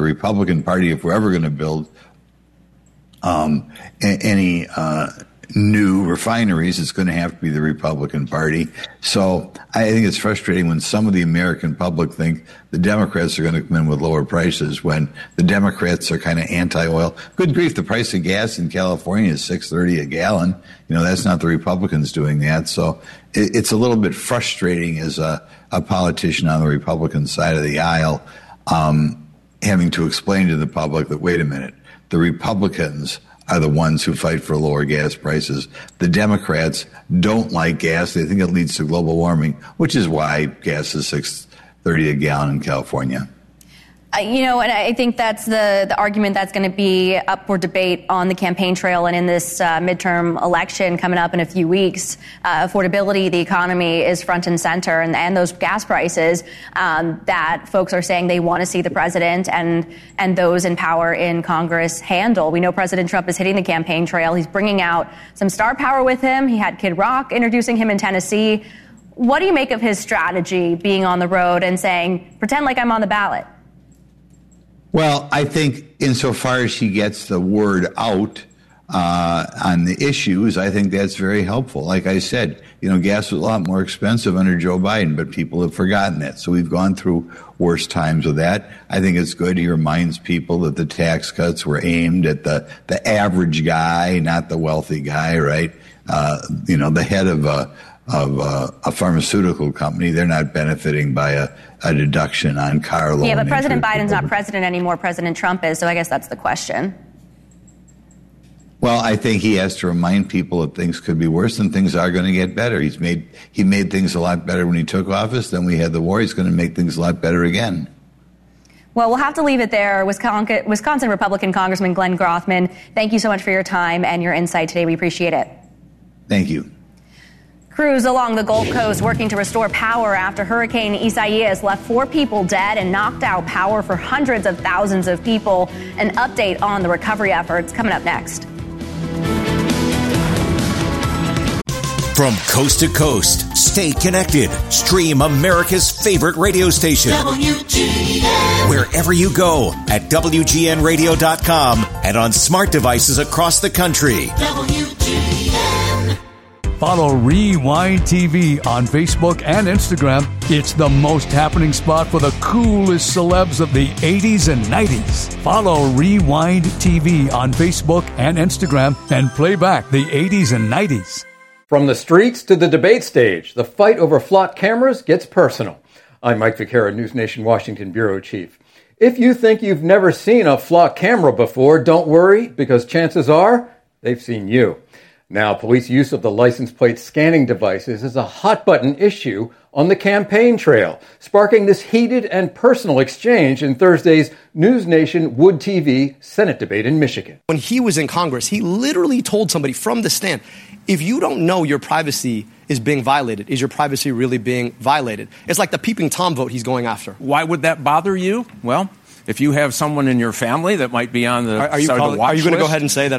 Republican Party, if we're ever going to build any new refineries, it's going to have to be the Republican Party. So I think it's frustrating when some of the American public think the Democrats are going to come in with lower prices when the Democrats are kind of anti-oil. Good grief, the price of gas in California is $6.30 a gallon. That's not the Republicans doing that. So it's a little bit frustrating as a politician on the Republican side of the aisle having to explain to the public that, wait a minute, the Republicans are the ones who fight for lower gas prices. The Democrats don't like gas. They think it leads to global warming, which is why gas is $6.30 a gallon in California. And I think that's the argument that's going to be up for debate on the campaign trail and in this midterm election coming up in a few weeks. Affordability, the economy is front and center, and those gas prices that folks are saying they want to see the president and those in power in Congress handle. We know President Trump is hitting the campaign trail. He's bringing out some star power with him. He had Kid Rock introducing him in Tennessee. What do you make of his strategy being on the road and saying, pretend like I'm on the ballot? Well, I think insofar as he gets the word out on the issues, I think that's very helpful. Like I said, gas was a lot more expensive under Joe Biden, but people have forgotten that. So we've gone through worse times with that. I think it's good. He reminds people that the tax cuts were aimed at the average guy, not the wealthy guy, right? The head of a pharmaceutical company, they're not benefiting by a deduction on car loan. Yeah, but President Biden's not president anymore. President Trump is. So I guess that's the question. Well, I think he has to remind people that things could be worse and things are going to get better. He made things a lot better when he took office. Then we had the war. He's going to make things a lot better again. Well, we'll have to leave it there. Wisconsin Republican Congressman Glenn Grothman, thank you so much for your time and your insight today. We appreciate it. Thank you. Crews along the Gulf Coast working to restore power after Hurricane Isaias left 4 people dead and knocked out power for hundreds of thousands of people. An update on the recovery efforts coming up next. From coast to coast, stay connected. Stream America's favorite radio station. WGN. Wherever you go at WGNradio.com and on smart devices across the country. WGN. Follow Rewind TV on Facebook and Instagram. It's the most happening spot for the coolest celebs of the 80s and 90s. Follow Rewind TV on Facebook and Instagram and play back the 80s and 90s. From the streets to the debate stage, the fight over flock cameras gets personal. I'm Mike Vaquera, News Nation Washington Bureau Chief. If you think you've never seen a flock camera before, don't worry, because chances are they've seen you. Now, police use of the license plate scanning devices is a hot-button issue on the campaign trail, sparking this heated and personal exchange in Thursday's News Nation Wood TV Senate debate in Michigan. When he was in Congress, he literally told somebody from the stand, if you don't know your privacy is being violated, is your privacy really being violated? It's like the peeping Tom vote he's going after. Why would that bother you? Well, if you have someone in your family that might be on the Are you going to go ahead and say that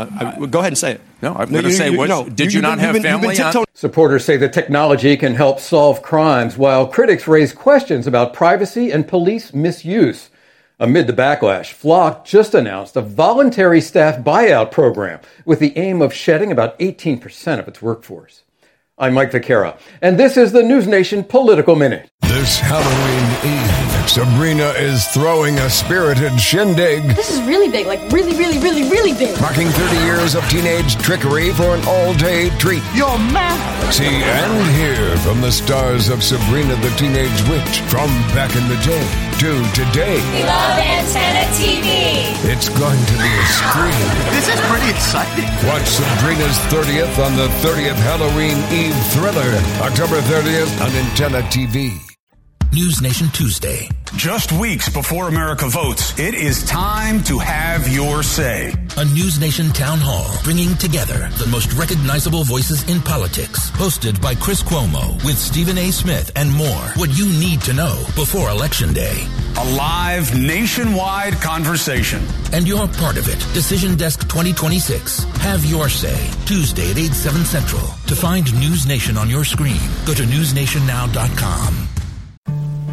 go ahead and say it. No, I'm going to say what? Did you not have family on? Supporters say the technology can help solve crimes, while critics raise questions about privacy and police misuse. Amid the backlash, Flock just announced a voluntary staff buyout program with the aim of shedding about 18% of its workforce. I'm Mike Vaquera, and this is the News Nation Political Minute. This Halloween Eve, Sabrina is throwing a spirited shindig. This is really big, like really, really, really, really big. Marking 30 years of teenage trickery for an all-day treat. You're mad. See and hear from the stars of Sabrina the Teenage Witch from back in the day to today. We love Antenna TV. It's going to be a scream. This is pretty exciting. Watch Sabrina's 30th on the 30th Halloween Eve thriller, October 30th on Antenna TV. News Nation Tuesday. Just weeks before America votes, it is time to have your say. A News Nation town hall bringing together the most recognizable voices in politics. Hosted by Chris Cuomo with Stephen A. Smith and more. What you need to know before Election Day. A live nationwide conversation. And you're part of it. Decision Desk 2026. Have your say. Tuesday at 8/7 Central. To find News Nation on your screen, go to newsnationnow.com.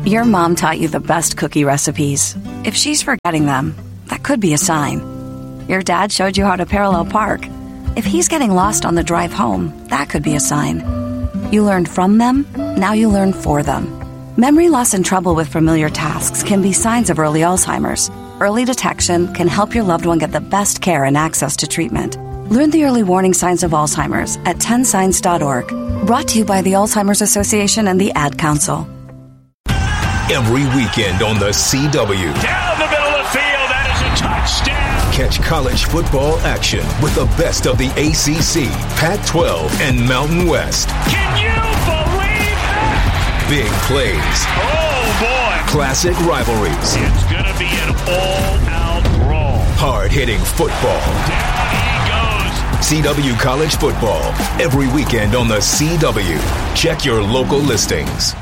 Your mom taught you the best cookie recipes. If she's forgetting them, that could be a sign. Your dad showed you how to parallel park. If he's getting lost on the drive home, that could be a sign. You learned from them, now you learn for them. Memory loss and trouble with familiar tasks can be signs of early Alzheimer's. Early detection can help your loved one get the best care and access to treatment. Learn the early warning signs of Alzheimer's at 10signs.org. Brought to you by the Alzheimer's Association and the Ad Council. Every weekend on the CW. Down the middle of the field, that is a touchdown. Catch college football action with the best of the ACC, Pac-12, and Mountain West. Can you believe that? Big plays. Oh, boy. Classic rivalries. It's going to be an all-out brawl. Hard-hitting football. Down he goes. CW College Football. Every weekend on the CW. Check your local listings.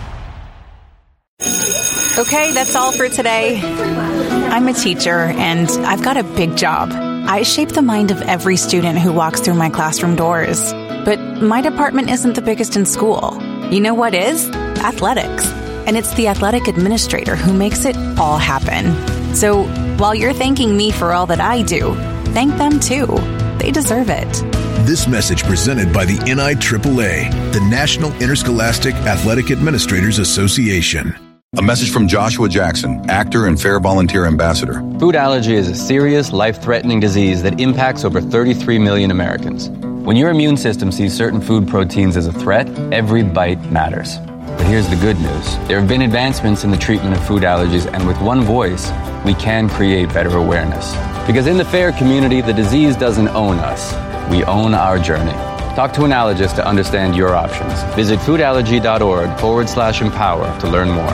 Okay, that's all for today. I'm a teacher, and I've got a big job. I shape the mind of every student who walks through my classroom doors. But my department isn't the biggest in school. You know what is? Athletics. And it's the athletic administrator who makes it all happen. So while you're thanking me for all that I do, thank them too. They deserve it. This message presented by the NIAAA, the National Interscholastic Athletic Administrators Association. A message from Joshua Jackson, actor and Fair Volunteer Ambassador. Food allergy is a serious, life-threatening disease that impacts over 33 million Americans. When your immune system sees certain food proteins as a threat, every bite matters. But here's the good news. There have been advancements in the treatment of food allergies, and with one voice, we can create better awareness. Because in the FAIR community, the disease doesn't own us. We own our journey. Talk to an allergist to understand your options. Visit foodallergy.org/empower to learn more.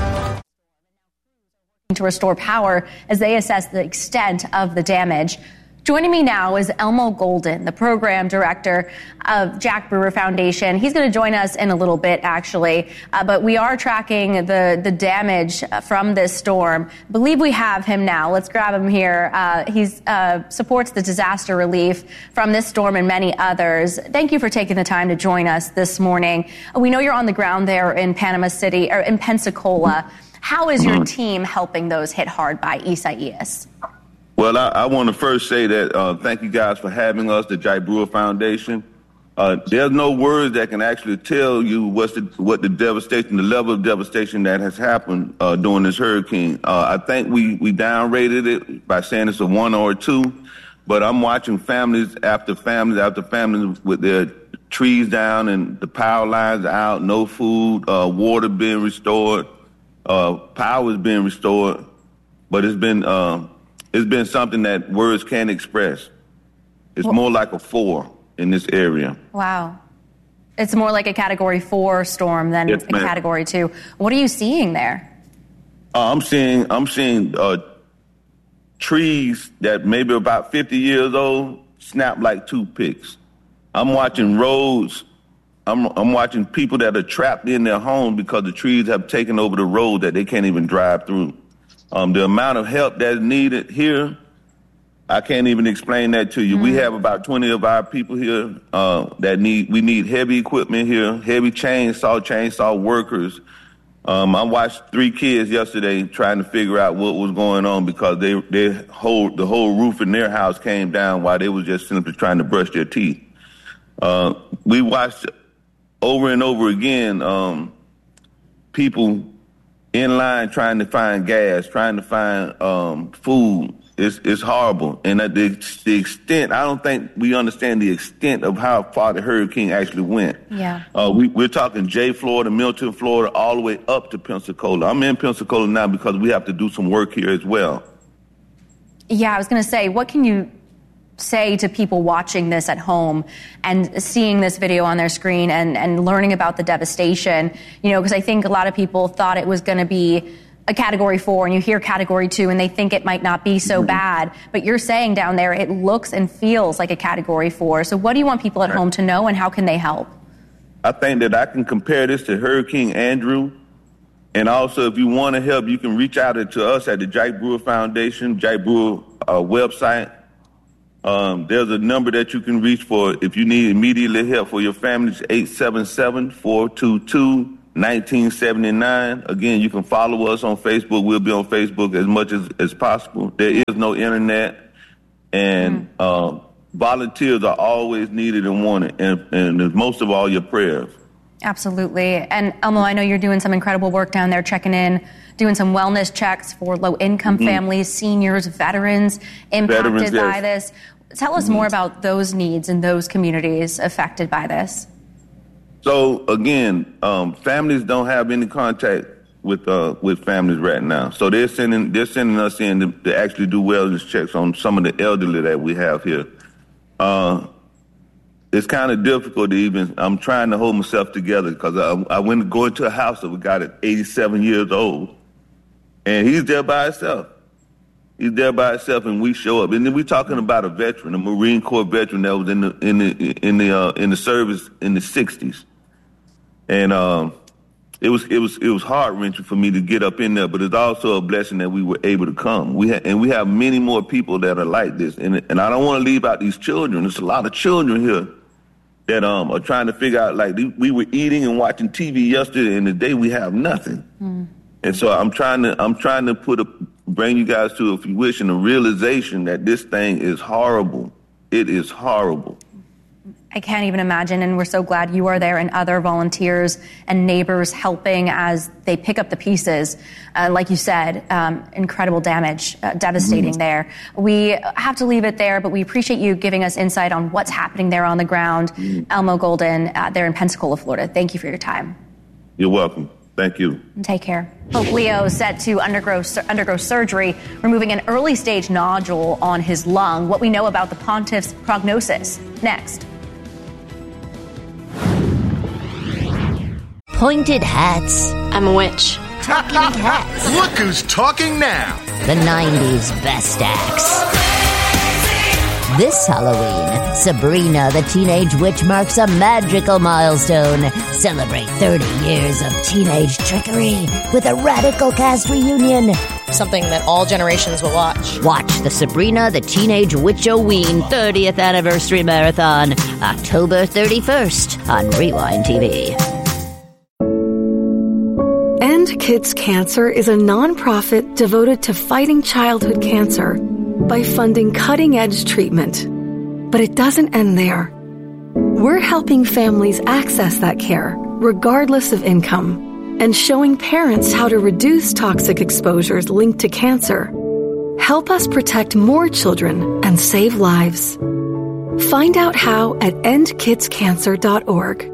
To restore power as they assess the extent of the damage. Joining me now is Elmo Golden, the program director of Jack Brewer Foundation. He's going to join us in a little bit, actually, but we are tracking the damage from this storm. I believe we have him now. Let's grab him here. He supports the disaster relief from this storm and many others. Thank you for taking the time to join us this morning. We know you're on the ground there in Panama City, or in Pensacola. How is your team helping those hit hard by Isaias? Well, I want to first say that thank you guys for having us, the Jack Brewer Foundation. There's no words that can actually tell you what the devastation, the level of devastation that has happened during this hurricane. I think we downrated it by saying it's a 1 or a 2, but I'm watching families after families after families with their trees down and the power lines out, no food, water being restored, power is being restored, but it's been something that words can't express. It's more like a 4 in this area. Wow. It's more like a Category 4 storm than a Category 2. What are you seeing there? I'm seeing trees that maybe about 50 years old snap like toothpicks. I'm watching roads. I'm watching people that are trapped in their homes because the trees have taken over the road that they can't even drive through. The amount of help that's needed here, I can't even explain that to you. We have about 20 of our people here we need heavy equipment here, heavy chainsaw workers. I watched 3 kids yesterday trying to figure out what was going on because the whole roof in their house came down while they was just simply trying to brush their teeth. We watched over and over again people in line trying to find gas, trying to find food. It's horrible. And the extent, I don't think we understand the extent of how far the hurricane actually went. Yeah. We're talking Jay, Florida, Milton, Florida, all the way up to Pensacola. I'm in Pensacola now because we have to do some work here as well. Yeah, I was going to say, what can you say to people watching this at home and seeing this video on their screen and learning about the devastation? You know, because I think a lot of people thought it was going to be a Category 4, and you hear Category 2 and they think it might not be so bad, but you're saying down there it looks and feels like a Category 4. So what do you want people at home to know, and how can they help? I think that I can compare this to Hurricane Andrew. And also, if you want to help, you can reach out to us at the Jack Brewer Foundation, Jack Brewer website. There's a number that you can reach for if you need immediate help for your family. It's 877-422 1979. Again, you can follow us on Facebook. We'll be on Facebook as much as possible. There is no internet, and volunteers are always needed and wanted, and most of all, your prayers. Absolutely. And Elmo, I know you're doing some incredible work down there, checking in, doing some wellness checks for low-income families, seniors, veterans impacted by this. Tell us more about those needs in those communities affected by this. So again, families don't have any contact with families right now. So they're sending us in to actually do wellness checks on some of the elderly that we have here. It's kind of difficult to even. I'm trying to hold myself together because I went to go into a house that we got at 87 years old, and he's there by himself. He's there by himself, and we show up. And then we're talking about a veteran, a Marine Corps veteran that was in the service in the 60s, and it was heart-wrenching for me to get up in there. But it's also a blessing that we were able to come. We have many more people that are like this, and I don't want to leave out these children. There's a lot of children here that are trying to figure out, like, we were eating and watching TV yesterday, and today we have nothing. And so I'm trying to bring you guys to, if you wish, in a realization that this thing is horrible. It is horrible. I can't even imagine, and we're so glad you are there and other volunteers and neighbors helping as they pick up the pieces. Like you said, incredible damage, devastating there. We have to leave it there, but we appreciate you giving us insight on what's happening there on the ground. Elmo Golden, there in Pensacola, Florida. Thank you for your time. You're welcome. Thank you. Take care. Pope Leo is set to undergo surgery, removing an early-stage nodule on his lung. What we know about the pontiff's prognosis. Next. Pointed hats. I'm a witch. Talking hats. Look who's talking now. The 90s best acts. This Halloween, Sabrina the Teenage Witch marks a magical milestone. Celebrate 30 years of teenage trickery with a radical cast reunion. Something that all generations will watch. Watch the Sabrina the Teenage Witch-O-Ween 30th Anniversary Marathon, October 31st on Rewind TV. End Kids Cancer is a nonprofit devoted to fighting childhood cancer by funding cutting-edge treatment. But it doesn't end there. We're helping families access that care, regardless of income, and showing parents how to reduce toxic exposures linked to cancer. Help us protect more children and save lives. Find out how at endkidscancer.org.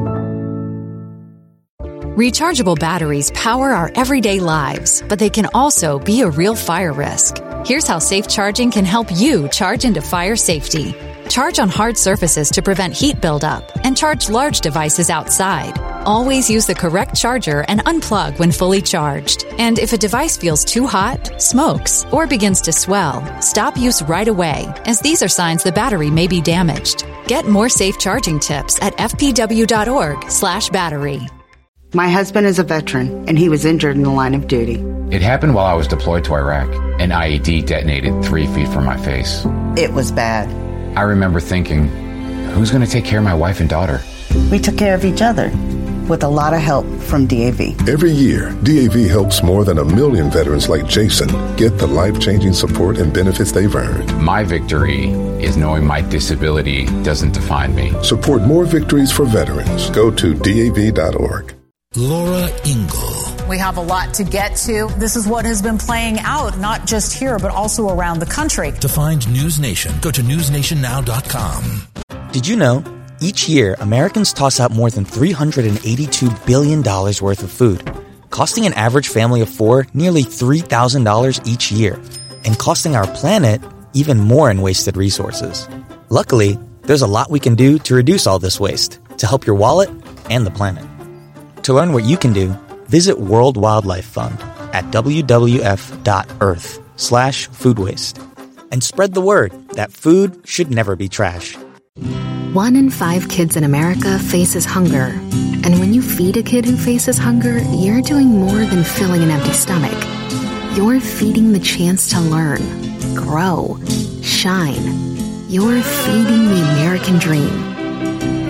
Rechargeable batteries power our everyday lives, but they can also be a real fire risk. Here's how safe charging can help you charge into fire safety. Charge on hard surfaces to prevent heat buildup, and charge large devices outside. Always use the correct charger and unplug when fully charged. And if a device feels too hot, smokes, or begins to swell, stop use right away, as these are signs the battery may be damaged. Get more safe charging tips at fpw.org/battery. My husband is a veteran, and he was injured in the line of duty. It happened while I was deployed to Iraq. An IED detonated 3 feet from my face. It was bad. I remember thinking, who's going to take care of my wife and daughter? We took care of each other, with a lot of help from DAV. Every year, DAV helps more than 1 million veterans like Jason get the life-changing support and benefits they've earned. My victory is knowing my disability doesn't define me. Support more victories for veterans. Go to DAV.org. Laura Ingle. We have a lot to get to. This is what has been playing out, not just here, but also around the country. To find News Nation, go to newsnationnow.com. Did you know, each year, Americans toss out more than $382 billion worth of food, costing an average family of 4 nearly $3,000 each year, and costing our planet even more in wasted resources. Luckily, there's a lot we can do to reduce all this waste, to help your wallet and the planet. To learn what you can do, visit World Wildlife Fund at wwf.earth/food waste. And spread the word that food should never be trash. 1 in 5 kids in America faces hunger. And when you feed a kid who faces hunger, you're doing more than filling an empty stomach. You're feeding the chance to learn, grow, shine. You're feeding the American dream.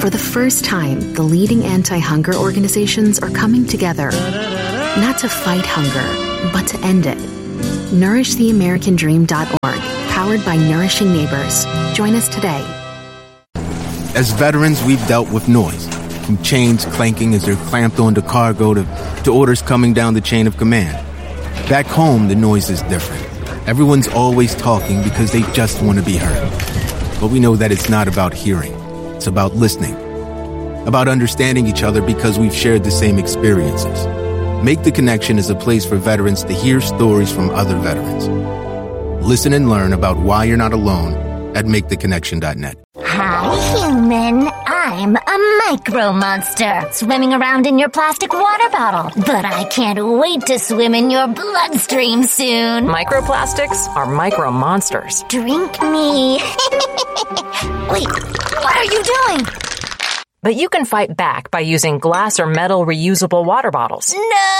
For the first time, the leading anti-hunger organizations are coming together, not to fight hunger, but to end it. NourishTheAmericanDream.org, powered by Nourishing Neighbors. Join us today. As veterans, we've dealt with noise, from chains clanking as they're clamped onto cargo to orders coming down the chain of command. Back home, the noise is different. Everyone's always talking because they just want to be heard. But we know that it's not about hearing. It's about listening. About understanding each other because we've shared the same experiences. Make the Connection is a place for veterans to hear stories from other veterans. Listen and learn about why you're not alone at MakeTheConnection.net. Hi, human. I'm a micro monster swimming around in your plastic water bottle. But I can't wait to swim in your bloodstream soon. Microplastics are micro monsters. Drink me. Wait, what are you doing? But you can fight back by using glass or metal reusable water bottles.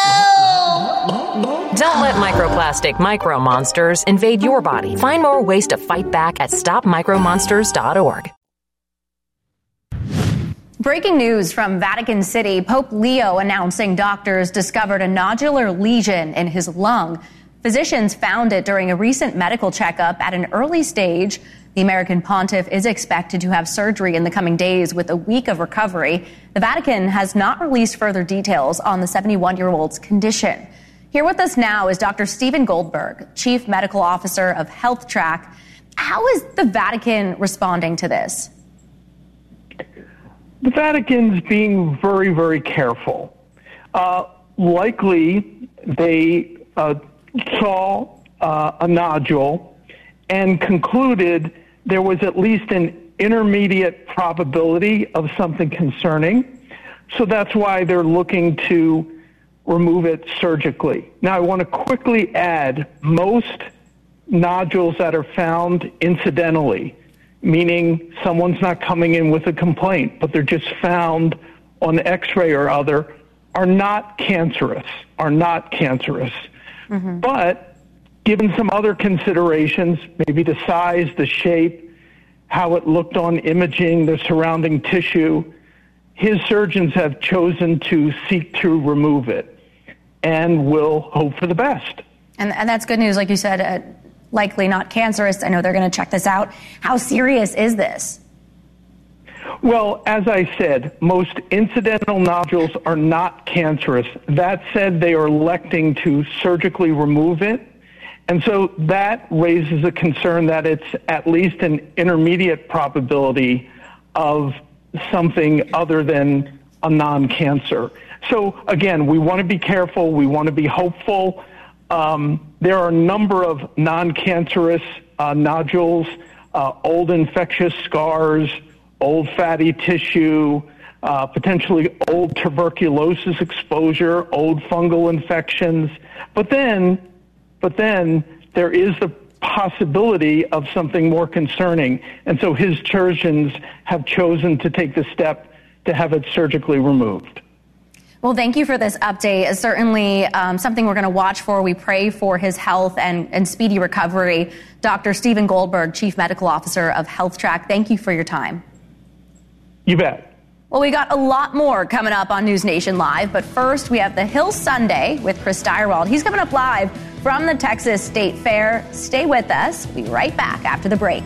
No! Don't let microplastic micro monsters invade your body. Find more ways to fight back at stopmicromonsters.org. Breaking news from Vatican City. Pope Leo announcing doctors discovered a nodular lesion in his lung. Physicians found it during a recent medical checkup at an early stage. The American pontiff is expected to have surgery in the coming days with a week of recovery. The Vatican has not released further details on the 71-year-old's condition. Here with us now is Dr. Stephen Goldberg, Chief Medical Officer of HealthTrack. How is the Vatican responding to this? The Vatican's being very, very careful. Likely, they saw a nodule and concluded there was at least an intermediate probability of something concerning. So that's why they're looking to remove it surgically. Now, I want to quickly add, most nodules that are found incidentally, meaning someone's not coming in with a complaint, but they're just found on X-ray or other, are not cancerous, Mm-hmm. But given some other considerations, maybe the size, the shape, how it looked on imaging, the surrounding tissue, his surgeons have chosen to seek to remove it and will hope for the best. And that's good news, like you said, likely not cancerous. I know they're going to check this out. How serious is this? Well, as I said, most incidental nodules are not cancerous. That said, they are electing to surgically remove it. And so that raises a concern that it's at least an intermediate probability of something other than a non-cancer. So again, we want to be careful. We want to be hopeful. There are a number of non-cancerous nodules, old infectious scars, old fatty tissue, potentially old tuberculosis exposure, old fungal infections. But then there is the possibility of something more concerning. And so his surgeons have chosen to take the step to have it surgically removed. Well, thank you for this update. It's certainly something we're going to watch for. We pray for his health and speedy recovery. Dr. Stephen Goldberg, Chief Medical Officer of HealthTrack, thank you for your time. You bet. Well, we got a lot more coming up on News Nation Live, but first we have the Hill Sunday with Chris Steyerwald. He's coming up live from the Texas State Fair. Stay with us. We'll be right back after the break.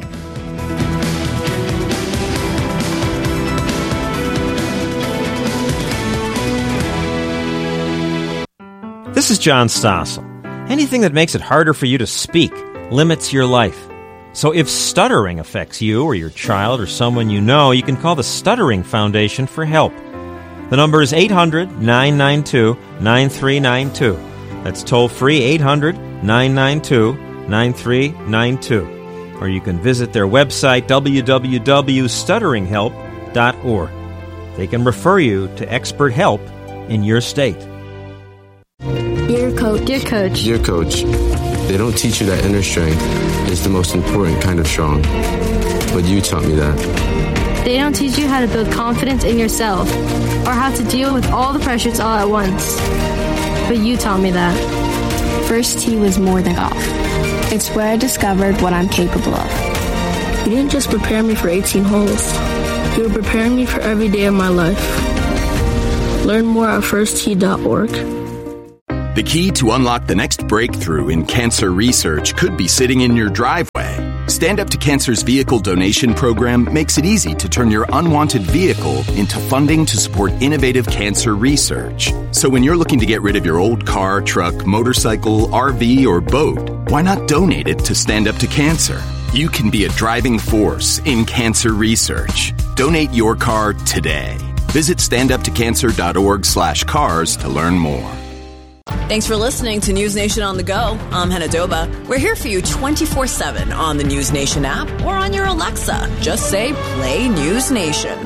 This is John Stossel. Anything that makes it harder for you to speak limits your life. So if stuttering affects you or your child or someone you know, you can call the Stuttering Foundation for help. The number is 800-992-9392. That's toll-free 800-992-9392. Or you can visit their website, www.stutteringhelp.org. They can refer you to expert help in your state. Dear Coach. Dear Coach, they don't teach you that inner strength is the most important kind of strong. But you taught me that. They don't teach you how to build confidence in yourself or how to deal with all the pressures all at once. But you taught me that. First tee was more than golf. It's where I discovered what I'm capable of. You didn't just prepare me for 18 holes. You are preparing me for every day of my life. Learn more at firstt.org. The key to unlock the next breakthrough in cancer research could be sitting in your driveway. Stand Up to Cancer's vehicle donation program makes it easy to turn your unwanted vehicle into funding to support innovative cancer research. So when you're looking to get rid of your old car, truck, motorcycle, RV, or boat, why not donate it to Stand Up to Cancer? You can be a driving force in cancer research. Donate your car today. Visit standuptocancer.org/cars to learn more. Thanks for listening to News Nation on the Go. I'm Hannah Doba. We're here for you 24/7 on the News Nation app or on your Alexa. Just say, play News Nation.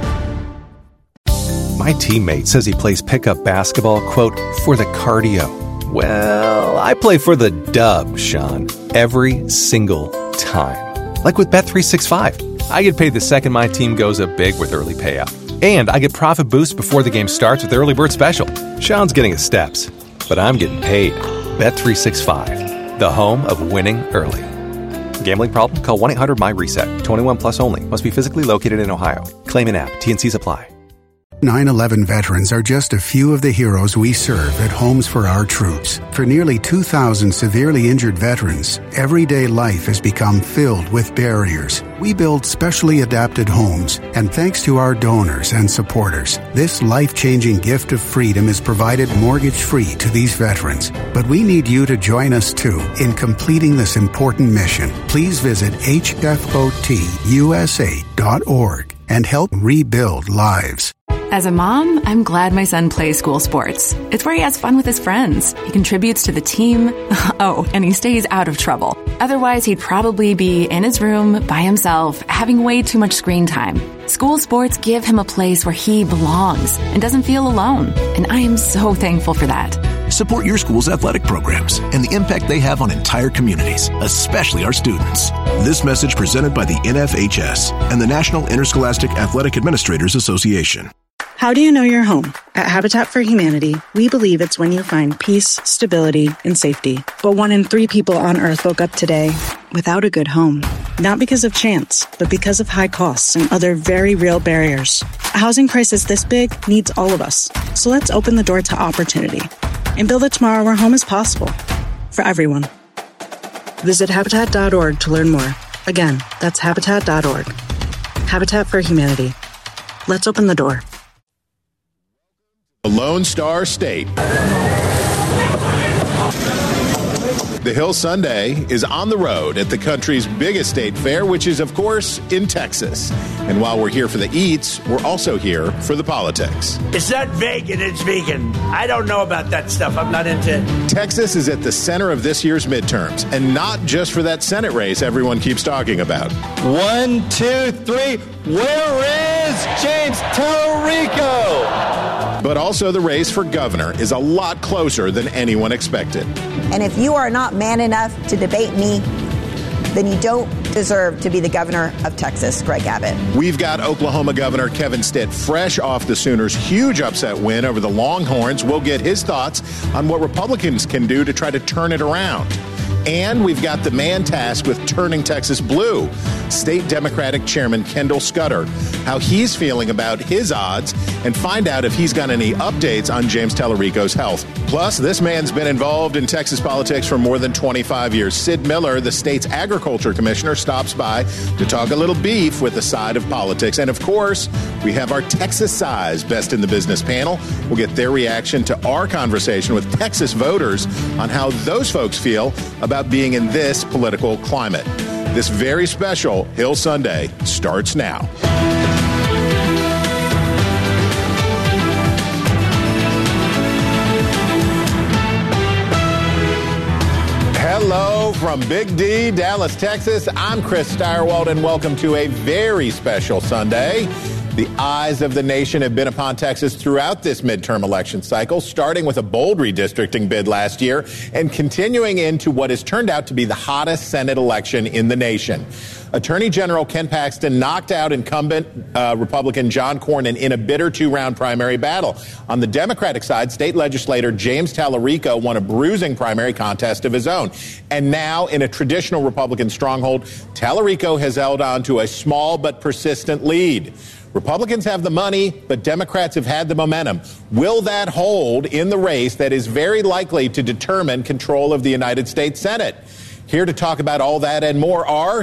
My teammate says he plays pickup basketball, quote, for the cardio. Well, I play for the dub, Sean, every single time. Like with Bet365. I get paid the second my team goes up big with early payout. And I get profit boost before the game starts with Early Bird Special. Sean's getting his steps, but I'm getting paid. Bet365, the home of winning early. Gambling problem? Call 1-800-MY-RESET. 21 plus only. Must be physically located in Ohio. Claim in app. T&Cs apply. 9/11 veterans are just a few of the heroes we serve at Homes for Our Troops. For nearly 2,000 severely injured veterans, everyday life has become filled with barriers. We build specially adapted homes, and thanks to our donors and supporters, this life-changing gift of freedom is provided mortgage-free to these veterans. But we need you to join us, too, in completing this important mission. Please visit hfotusa.org and help rebuild lives. As a mom, I'm glad my son plays school sports. It's where he has fun with his friends. He contributes to the team. Oh, and he stays out of trouble. Otherwise, he'd probably be in his room by himself, having way too much screen time. School sports give him a place where he belongs and doesn't feel alone. And I am so thankful for that. Support your school's athletic programs and the impact they have on entire communities, especially our students. This message presented by the NFHS and the National Interscholastic Athletic Administrators Association. How do you know you're home? At Habitat for Humanity, we believe it's when you find peace, stability, and safety. But 1 in 3 people on Earth woke up today without a good home. Not because of chance, but because of high costs and other very real barriers. A housing crisis this big needs all of us. So let's open the door to opportunity and build a tomorrow where home is possible for everyone. Visit Habitat.org to learn more. Again, that's Habitat.org. Habitat for Humanity. Let's open the door. The Lone Star State. The Hill Sunday is on the road at the country's biggest state fair, which is, of course, in Texas. And while we're here for the eats, we're also here for the politics. It's not vegan, it's vegan. I don't know about that stuff. I'm not into it. Texas is at the center of this year's midterms, and not just for that Senate race everyone keeps talking about. 1, 2, 3. Where is James Tallarico? But also the race for governor is a lot closer than anyone expected. And if you are not man enough to debate me, then you don't deserve to be the governor of Texas, Greg Abbott. We've got Oklahoma Governor Kevin Stitt fresh off the Sooners' huge upset win over the Longhorns. We'll get his thoughts on what Republicans can do to try to turn it around. And we've got the man tasked with turning Texas blue, State Democratic Chairman Kendall Scudder, how he's feeling about his odds, and find out if he's got any updates on James Tallarico's health. Plus, this man's been involved in Texas politics for more than 25 years. Sid Miller, the state's agriculture commissioner, stops by to talk a little beef with the side of politics. And of course, we have our Texas Size Best in the Business panel. We'll get their reaction to our conversation with Texas voters on how those folks feel about being in this political climate. This very special Hill Sunday starts now. Hello from Big D, Dallas, Texas. I'm Chris Steyerwalt, and welcome to a very special Sunday. The eyes of the nation have been upon Texas throughout this midterm election cycle, starting with a bold redistricting bid last year and continuing into what has turned out to be the hottest Senate election in the nation. Attorney General Ken Paxton knocked out incumbent Republican John Cornyn in a bitter 2-round primary battle. On the Democratic side, state legislator James Tallarico won a bruising primary contest of his own. And now, in a traditional Republican stronghold, Tallarico has held on to a small but persistent lead. Republicans have the money, but Democrats have had the momentum. Will that hold in the race that is very likely to determine control of the United States Senate? Here to talk about all that and more are